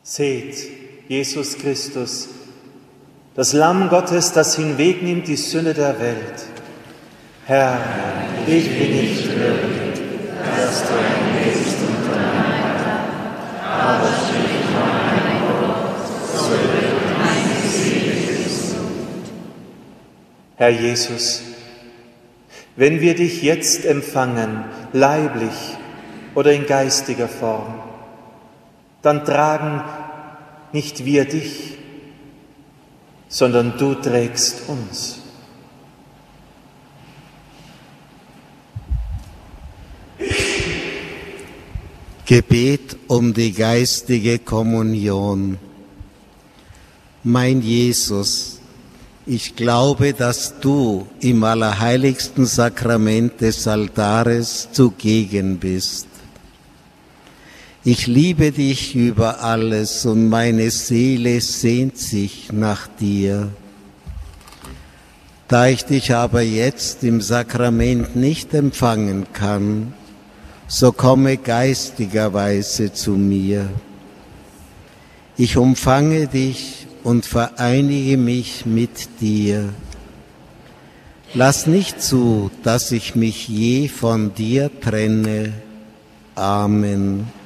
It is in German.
Seht, Jesus Christus, das Lamm Gottes, das hinwegnimmt die Sünde der Welt. Herr, ich bin nicht würdig, dass du eingehst unter mein Dach, aber sprich nur ein Wort, so wird meine Seele gesund. Herr Jesus, wenn wir dich jetzt empfangen, leiblich oder in geistiger Form, dann tragen nicht wir dich, sondern du trägst uns. Gebet um die geistige Kommunion. Mein Jesus, ich glaube, dass du im allerheiligsten Sakrament des Altares zugegen bist. Ich liebe dich über alles und meine Seele sehnt sich nach dir. Da ich dich aber jetzt im Sakrament nicht empfangen kann, so komme geistigerweise zu mir. Ich umfange dich und vereinige mich mit dir. Lass nicht zu, dass ich mich je von dir trenne. Amen.